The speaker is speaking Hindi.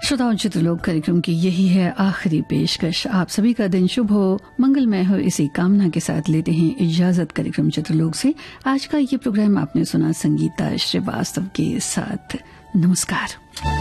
श्रोताओं, चित्रलोक कार्यक्रम की यही है आखिरी पेशकश। आप सभी का दिन शुभ हो, मंगलमय हो, इसी कामना के साथ लेते हैं इजाजत कार्यक्रम चित्रलोक से। आज का ये प्रोग्राम आपने सुना संगीता श्रीवास्तव के साथ। नमस्कार।